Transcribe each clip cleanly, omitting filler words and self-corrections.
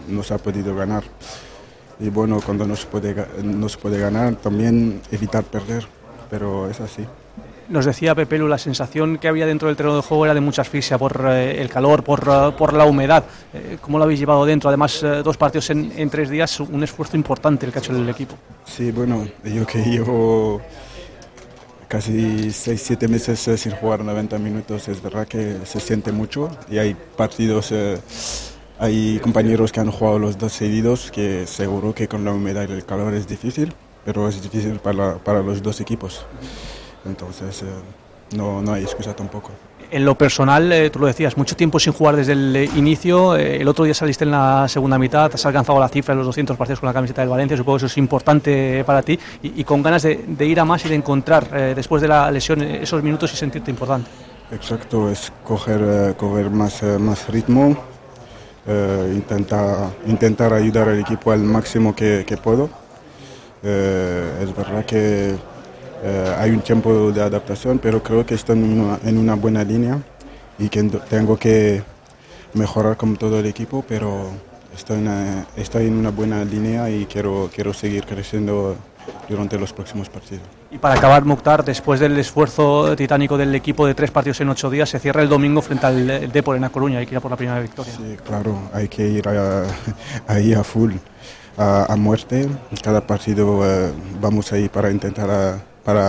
no se ha podido ganar. Y bueno, cuando no se puede ganar, también evitar perder, pero es así. Nos decía Pepelu, la sensación que había dentro del terreno de juego era de mucha asfixia por el calor, por la humedad. ¿Cómo lo habéis llevado dentro? Además, 2 partidos en 3 días, un esfuerzo importante el que ha hecho el equipo. Sí, bueno, yo que llevo casi 6-7 meses sin jugar 90 minutos, es verdad que se siente mucho y hay partidos, hay compañeros que han jugado los 2 seguidos, que seguro que con la humedad y el calor es difícil, pero es difícil para los 2 equipos. Entonces no hay excusa tampoco. En lo personal, tú lo decías, mucho tiempo sin jugar desde el inicio. El otro día saliste en la segunda mitad, has alcanzado la cifra de los 200 partidos con la camiseta del Valencia. Supongo que eso es importante para ti y con ganas de ir a más y de encontrar después de la lesión esos minutos y sentirte importante. Exacto, es coger más ritmo, intentar ayudar al equipo al máximo que puedo. Es verdad que hay un tiempo de adaptación, pero creo que estoy en una buena línea y que tengo que mejorar como todo el equipo, pero estoy en una buena línea y quiero seguir creciendo durante los próximos partidos. Y para acabar, Mukhtar, después del esfuerzo titánico del equipo de 3 partidos en 8 días, se cierra el domingo frente al Depor en A Coruña. Hay que ir a por la primera victoria. Sí, claro, hay que ir ahí a full, a muerte. Cada partido vamos ahí para intentar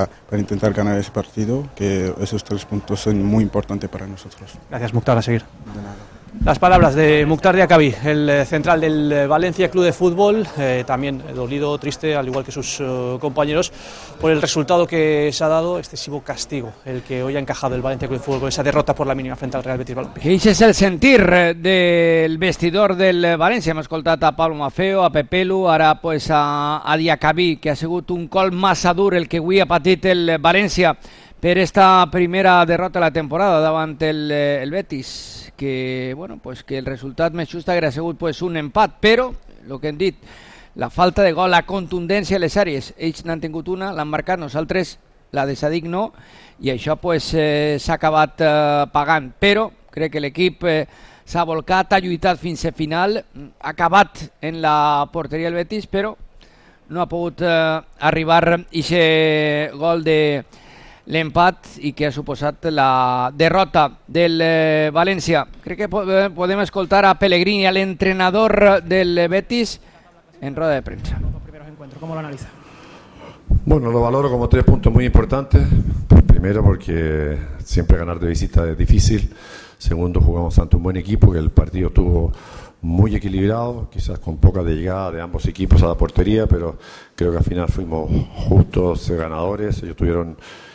ganar ese partido, que esos 3 puntos son muy importantes para nosotros. Gracias, Mukhtar, a seguir. De nada. Las palabras de Mukhtar Diakabi, el central del Valencia Club de Fútbol, también dolido, triste, al igual que sus compañeros, por el resultado que se ha dado, excesivo castigo, el que hoy ha encajado el Valencia Club de Fútbol con esa derrota por la mínima frente al Real Betis Balompié. Ese és el sentir del vestidor del València. Hem escoltat a Pablo Maffeo, a Pepelu, ara pues a Diakabi, que ha sigut un col massa dur el que avui ha patit el València per esta primera derrota de la temporada davant el Betis, que bueno, pues que el resultat més just hauria sigut pues un empat, però el que hem dit, la falta de gol, la contundència a les àrees, ells n'han tingut una, l'han marcat, nosaltres la de Sadik no, i això pues s'ha acabat pagant, però crec que l'equip s'ha volcat, ha lluitat fins a final, ha acabat en la porteria del Betis, però no ha pogut arribar a aquest gol de l'empat i que ha suposat la derrota del València. Crec que podem escoltar a Pellegrini, al entrenador del Betis, en rueda de prensa. ¿Cómo lo analiza? Bueno, lo valoro como 3 puntos muy importantes. Primero, porque siempre ganar de visita es difícil. Segundo, jugamos ante un buen equipo, que el partido estuvo muy equilibrado, quizás con poca llegada de ambos equipos a la portería, pero creo que al final fuimos justos ganadores. Ellos tuvieron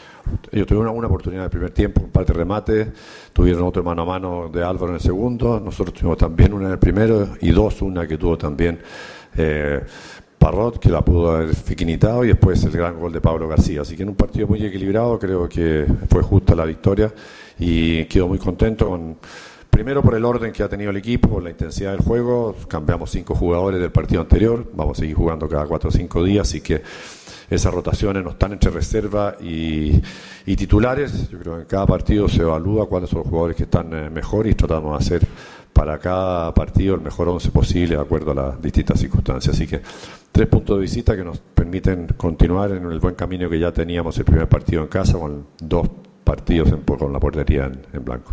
una oportunidad en el primer tiempo, un par de remates, tuvieron otro mano a mano de Álvaro en el segundo, nosotros tuvimos también una en el primero y una que tuvo también Parrot, que la pudo haber finiquitado, y después el gran gol de Pablo García. Así que en un partido muy equilibrado creo que fue justa la victoria y quedo muy contento primero por el orden que ha tenido el equipo, por la intensidad del juego. Cambiamos 5 jugadores del partido anterior, vamos a seguir jugando cada 4 o 5 días, así que esas rotaciones no están entre reserva y titulares. Yo creo que en cada partido se evalúa cuáles son los jugadores que están mejor y tratamos de hacer para cada partido el mejor 11 posible de acuerdo a las distintas circunstancias. Así que 3 puntos de visita que nos permiten continuar en el buen camino que ya teníamos el primer partido en casa, con 2 partidos con la portería en blanco.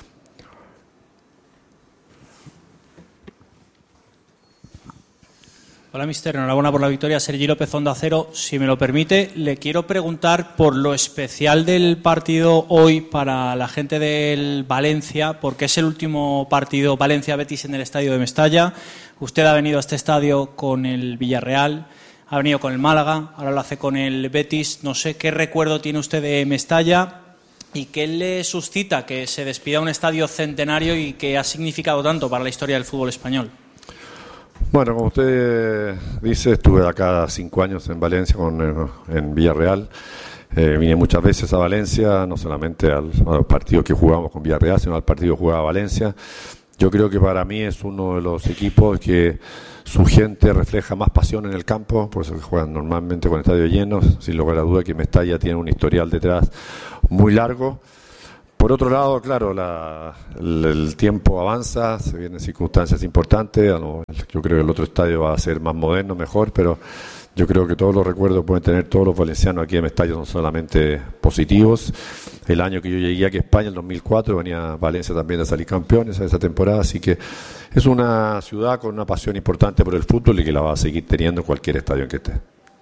Hola, mister. Enhorabuena por la victoria. Sergi López, Onda Cero. Si me lo permite, le quiero preguntar por lo especial del partido hoy para la gente del Valencia, porque es el último partido Valencia-Betis en el estadio de Mestalla. Usted ha venido a este estadio con el Villarreal, ha venido con el Málaga, ahora lo hace con el Betis. No sé qué recuerdo tiene usted de Mestalla y qué le suscita que se despida un estadio centenario y que ha significado tanto para la historia del fútbol español. Bueno, como usted dice, estuve acá 5 años en Valencia, en Villarreal. Vine muchas veces a Valencia, no solamente a los partidos que jugamos con Villarreal, sino al partido que jugaba Valencia. Yo creo que para mí es uno de los equipos que su gente refleja más pasión en el campo, por eso que juegan normalmente con estadios llenos. Sin lugar a duda que Mestalla tiene un historial detrás muy largo. Por otro lado, claro, el tiempo avanza, se vienen circunstancias importantes. Yo creo que el otro estadio va a ser más moderno, mejor, pero yo creo que todos los recuerdos pueden tener todos los valencianos aquí en Mestalla son solamente positivos. El año que yo llegué aquí a España, el 2004, venía Valencia también a salir campeones esa temporada, así que es una ciudad con una pasión importante por el fútbol y que la va a seguir teniendo en cualquier estadio en que esté.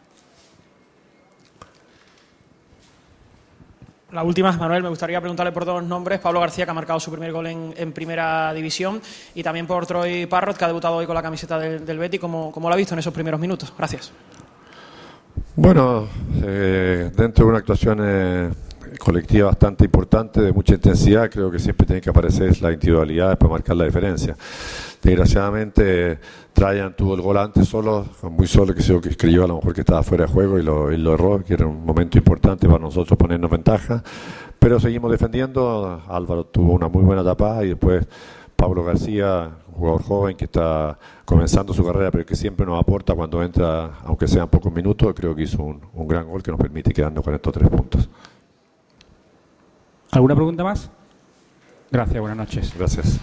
La última, Manuel, me gustaría preguntarle por dos nombres. Pablo García, que ha marcado su primer gol en Primera División, y también por Troy Parrott, que ha debutado hoy con la camiseta del Betis. ¿Cómo lo ha visto en esos primeros minutos? Gracias. Bueno, dentro de una actuación colectiva bastante importante, de mucha intensidad, creo que siempre tiene que aparecer la individualidad para marcar la diferencia. Desgraciadamente, Trajan tuvo el gol antes solo, muy solo, que creyó a lo mejor que estaba fuera de juego y lo erró, que era un momento importante para nosotros ponernos ventaja, pero seguimos defendiendo. Álvaro tuvo una muy buena tapada y después Pablo García, un jugador joven que está comenzando su carrera, pero que siempre nos aporta cuando entra, aunque sean pocos minutos. Creo que hizo un gran gol que nos permite quedarnos con estos 3 puntos. ¿Alguna pregunta más? Gracias, buenas noches. Gracias.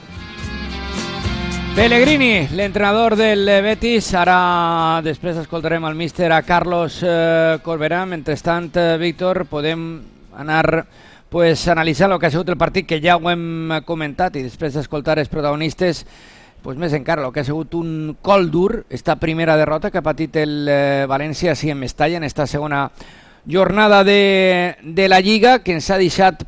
Pellegrini, l'entrenador del Betis, ara després escoltarem el míster a Carlos Corberà. Mentrestant, Víctor, podem anar analitzant el que ha sigut el partit, que ja ho hem comentat, i després d'escoltar els protagonistes, més encara el que ha sigut un col dur, esta primera derrota que ha patit el València així en Mestalla, en esta segona jornada de la Lliga, que ens ha deixat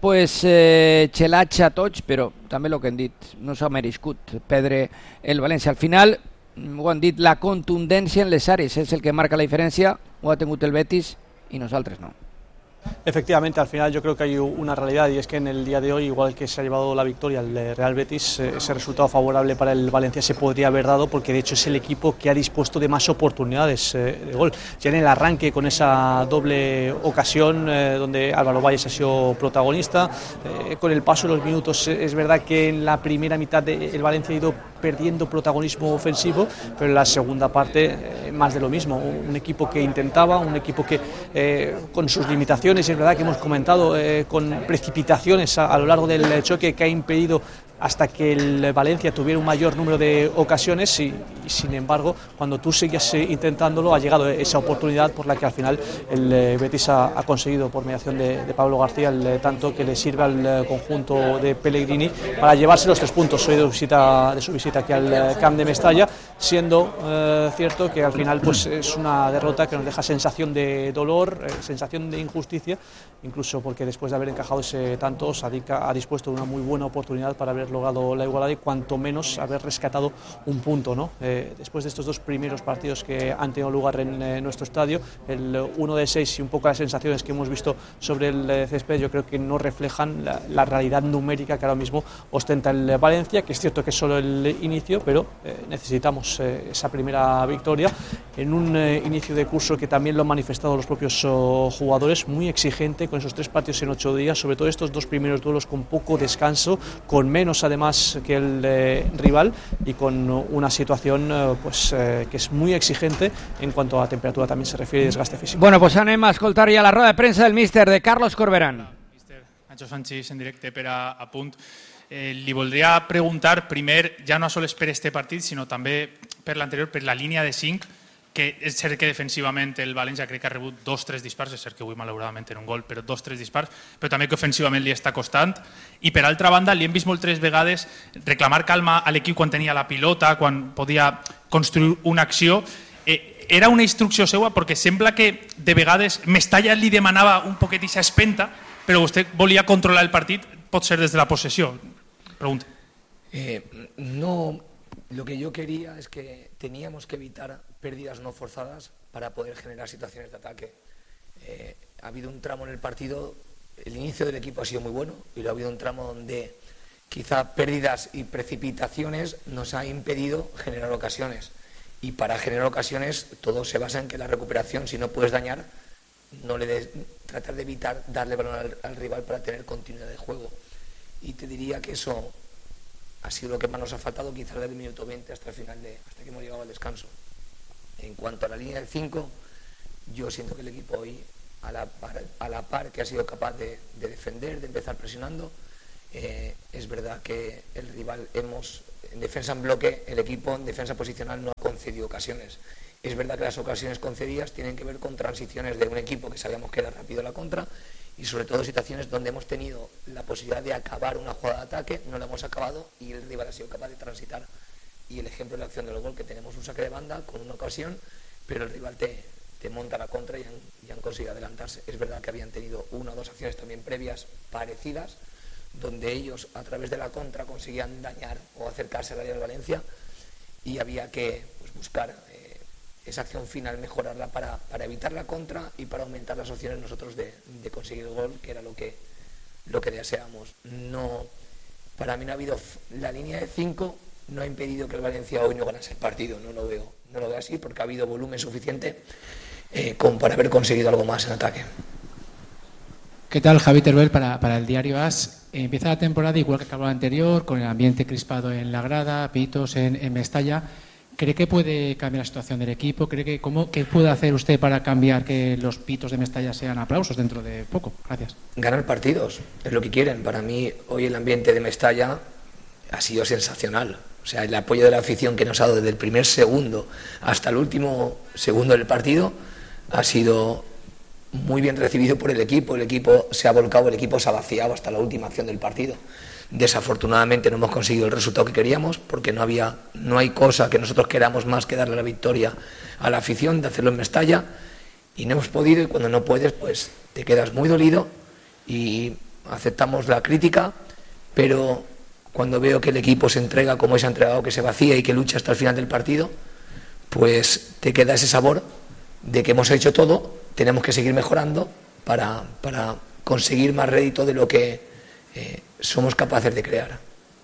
xelats a tots, però també el que hem dit, no s'ha merescut perdre el València. Al final, ho han dit, la contundència en les àrees és el que marca la diferència. Ho ha tingut el Betis i nosaltres no. Efectivamente, al final yo creo que hay una realidad, y es que en el día de hoy, igual que se ha llevado la victoria el Real Betis, ese resultado favorable para el Valencia se podría haber dado, porque de hecho es el equipo que ha dispuesto de más oportunidades de gol. Ya en el arranque, con esa doble ocasión donde Álvaro Valles ha sido protagonista, con el paso de los minutos es verdad que en la primera mitad el Valencia ha ido perdiendo protagonismo ofensivo, pero en la segunda parte más de lo mismo. Un equipo que intentaba, un equipo que con sus limitaciones, es verdad que hemos comentado, con precipitaciones a lo largo del choque, que ha impedido hasta que el Valencia tuviera un mayor número de ocasiones, y sin embargo, cuando tú sigues intentándolo, ha llegado esa oportunidad por la que al final el Betis ha conseguido, por mediación de Pablo García, el tanto que le sirve al conjunto de Pellegrini para llevarse los 3 puntos hoy de su visita aquí al Camp de Mestalla, siendo cierto que al final es una derrota que nos deja sensación de dolor, sensación de injusticia, incluso porque después de haber encajado ese tanto, Sadik ha dispuesto de una muy buena oportunidad para haber logrado la igualdad y cuanto menos haber rescatado un punto, ¿no? Después de estos 2 primeros partidos que han tenido lugar en nuestro estadio, el 1 de 6 y un poco las sensaciones que hemos visto sobre el césped, yo creo que no reflejan la realidad numérica que ahora mismo ostenta el Valencia, que es cierto que es solo el inicio, pero necesitamos esa primera victoria en un inicio de curso que también lo han manifestado los propios jugadores, muy exigente, con esos 3 partidos en 8 días, sobre todo estos 2 primeros duelos con poco descanso, con menos además que el rival, y con una situación que es muy exigente en cuanto a temperatura también se refiere, y desgaste físico. Bueno, pues anem a escoltar ja la roda de premsa del míster de Carlos Corberán. Míster Nacho Sanchis, en directe per a Punt. Li voldria preguntar primer, ja no sols per este partit, sinó també per l'anterior, per la línia de 5, que és cert que defensivament el València crec que ha rebut 2-3 dispars, és cert que avui malauradament era un gol, però 2-3 dispars, però també que ofensivament li està costant. I per altra banda, li hem vist moltes vegades reclamar calma a l'equip quan tenia la pilota, quan podia construir una acció. Era una instrucció seva, perquè sembla que de vegades Mestalla li demanava un poquet aquesta espenta, però vostè volia controlar el partit, pot ser des de la possessió. Pregunta. No, lo que yo quería es que teníamos que evitar pérdidas no forzadas para poder generar situaciones de ataque. Ha habido un tramo en el partido, el inicio del equipo ha sido muy bueno, y ha habido un tramo donde quizá pérdidas y precipitaciones nos ha impedido generar ocasiones. Y para generar ocasiones todo se basa en que la recuperación, si no puedes dañar, tratar de evitar darle balón al rival para tener continuidad de juego. Y te diría que eso ha sido lo que más nos ha faltado, quizás desde el minuto 20 hasta el final, hasta que hemos llegado al descanso. En cuanto a la línea de 5, yo siento que el equipo hoy, a la par que ha sido capaz de defender, de empezar presionando, Es verdad que el rival en defensa en bloque, el equipo en defensa posicional no ha concedido ocasiones. Es verdad que las ocasiones concedidas tienen que ver con transiciones de un equipo que sabíamos que era rápido a la contra y sobre todo situaciones donde hemos tenido la posibilidad de acabar una jugada de ataque, no la hemos acabado y el rival ha sido capaz de transitar. Y el ejemplo de la acción del gol, que tenemos un saque de banda con una ocasión, pero el rival te monta la contra y han conseguido adelantarse. Es verdad que habían tenido una o dos acciones también previas parecidas, donde ellos a través de la contra conseguían dañar o acercarse al área del Valencia y había que buscar esa acción final, mejorarla para evitar la contra y para aumentar las opciones nosotros de conseguir el gol, que era lo que deseamos. No, para mí no ha habido la línea de 5 no ha impedido que el Valencia hoy no ganase el partido, no lo veo así, porque ha habido volumen suficiente como para haber conseguido algo más en ataque. ¿Qué tal? Javi Teruel para el diario AS. Empieza la temporada igual que acabó la anterior, con el ambiente crispado en la grada, pitos en Mestalla. ¿Cree que puede cambiar la situación del equipo? ¿Qué puede hacer usted para cambiar que los pitos de Mestalla sean aplausos dentro de poco? Gracias. Ganar partidos, es lo que quieren. Para mí, hoy el ambiente de Mestalla ha sido sensacional. O sea, el apoyo de la afición que nos ha dado desde el primer segundo hasta el último segundo del partido ha sido muy bien recibido por el equipo se ha volcado, el equipo se ha vaciado hasta la última acción del partido. Desafortunadamente no hemos conseguido el resultado que queríamos porque no hay cosa que nosotros queramos más que darle la victoria a la afición, de hacerlo en Mestalla, y no hemos podido, y cuando no puedes pues te quedas muy dolido y aceptamos la crítica, pero cuando veo que el equipo se entrega como se ha entregado, que se vacía y que lucha hasta el final del partido, pues te queda ese sabor de que hemos hecho todo, tenemos que seguir mejorando para conseguir más rédito de lo que somos capaces de crear.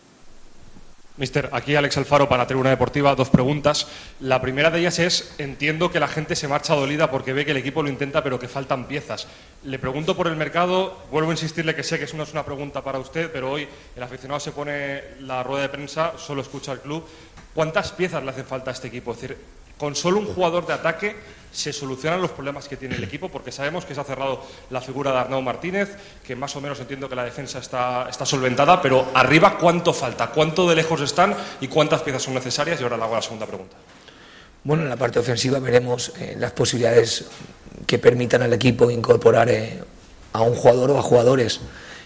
Mister, aquí Alex Alfaro para Tribuna Deportiva, 2 preguntas. La primera de ellas es, entiendo que la gente se marcha dolida porque ve que el equipo lo intenta pero que faltan piezas. Le pregunto por el mercado, vuelvo a insistirle que sé que eso no es una pregunta para usted, pero hoy el aficionado se pone la rueda de prensa, solo escucha al club. ¿Cuántas piezas le hacen falta a este equipo? Es decir, con solo un jugador de ataque se solucionan los problemas que tiene el equipo, porque sabemos que se ha cerrado la figura de Arnau Martínez, que más o menos entiendo que la defensa está solventada, pero arriba, ¿cuánto falta? ¿Cuánto de lejos están y cuántas piezas son necesarias? Y ahora le hago la segunda pregunta. Bueno, en la parte ofensiva veremos las posibilidades que permitan al equipo incorporar a un jugador o a jugadores.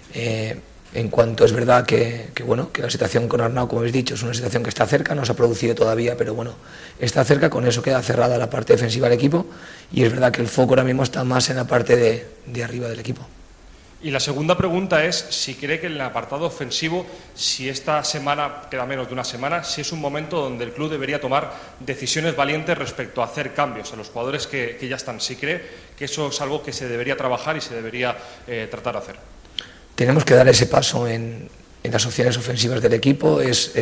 En cuanto es verdad que la situación con Arnau, como habéis dicho, es una situación que está cerca, no se ha producido todavía, pero bueno, está cerca, con eso queda cerrada la parte defensiva del equipo y es verdad que el foco ahora mismo está más en la parte de arriba del equipo. Y la segunda pregunta es si cree que en el apartado ofensivo, si esta semana, queda menos de una semana, si es un momento donde el club debería tomar decisiones valientes respecto a hacer cambios a los jugadores que ya están. Si cree que eso es algo que se debería trabajar y se debería tratar de hacer. Tenemos que dar ese paso en las opciones ofensivas del equipo.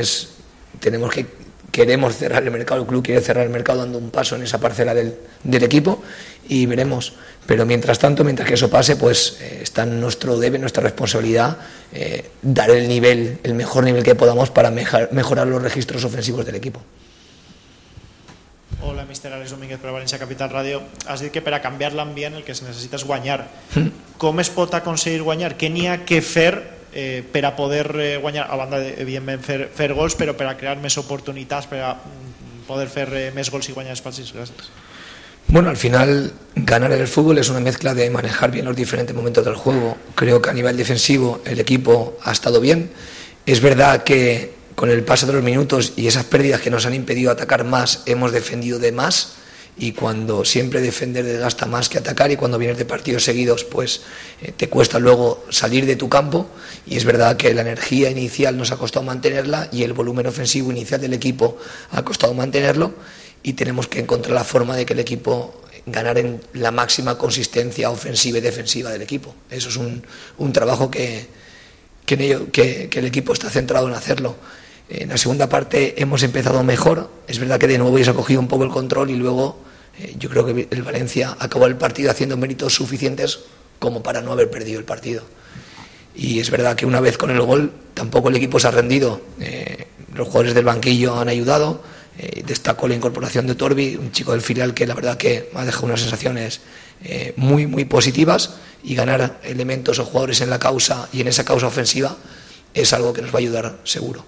Queremos cerrar el mercado, el club quiere cerrar el mercado dando un paso en esa parcela del equipo y veremos. Pero mientras tanto, mientras que eso pase, pues está en nuestro debe, nuestra responsabilidad, dar el mejor nivel que podamos para mejorar los registros ofensivos del equipo. Hola, míster Àlex Domínguez per a València Capital Ràdio. Has dit que per a canviar l'ambient el que es necessita és guanyar. Com es pot aconseguir guanyar? Què n'hi ha que fer per a poder guanyar? A banda, evidentment, fer gols, però per a crear més oportunitats, per a poder fer més gols y guanyar els partits. Gràcies. Bueno, al final ganar en el fútbol es una mezcla de manejar bien los diferentes momentos del juego. Creo que a nivel defensivo el equipo ha estado bien. Es verdad que con el paso de los minutos y esas pérdidas que nos han impedido atacar más, hemos defendido de más, y cuando siempre defender desgasta más que atacar, y cuando vienes de partidos seguidos pues te cuesta luego salir de tu campo, y es verdad que la energía inicial nos ha costado mantenerla y el volumen ofensivo inicial del equipo ha costado mantenerlo, y tenemos que encontrar la forma de que el equipo ganar en la máxima consistencia ofensiva y defensiva del equipo. Eso es un trabajo que el equipo está centrado en hacerlo. En la segunda parte hemos empezado mejor, es verdad que de nuevo ya se ha cogido un poco el control y luego yo creo que el Valencia acabó el partido haciendo méritos suficientes como para no haber perdido el partido. Y es verdad que una vez con el gol tampoco el equipo se ha rendido, los jugadores del banquillo han ayudado, destacó la incorporación de Torbi, un chico del filial que la verdad que me ha dejado unas sensaciones muy muy positivas, y ganar elementos o jugadores en la causa y en esa causa ofensiva es algo que nos va a ayudar seguro.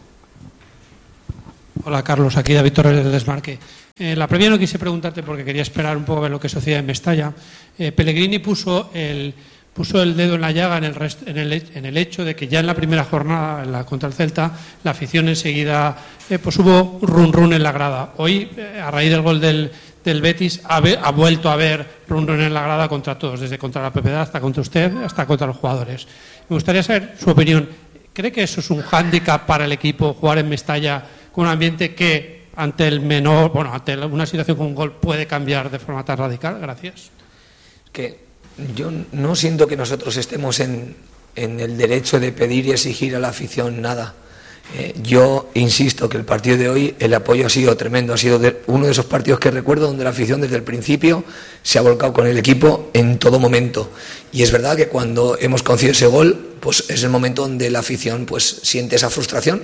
Hola Carlos, aquí David Torres del Desmarque. La previa no quise preguntarte porque quería esperar un poco a ver lo que sucedía en Mestalla. Pellegrini puso el dedo en la llaga en el hecho de que ya en la primera jornada contra el Celta la afición enseguida pues hubo run en la grada. Hoy, a raíz del gol del Betis, ha vuelto a haber run en la grada contra todos, desde contra la propiedad hasta contra usted, hasta contra los jugadores. Me gustaría saber su opinión. ¿Cree que eso es un hándicap para el equipo, jugar en Mestalla con un ambiente que ante una situación con un gol puede cambiar de forma tan radical? Gracias. Que yo no siento que nosotros estemos en el derecho de pedir y exigir a la afición nada. Yo insisto que el partido de hoy, el apoyo ha sido tremendo, ha sido uno de esos partidos que recuerdo donde la afición desde el principio se ha volcado con el equipo en todo momento. Y es verdad que cuando hemos conseguido ese gol, pues es el momento donde la afición pues siente esa frustración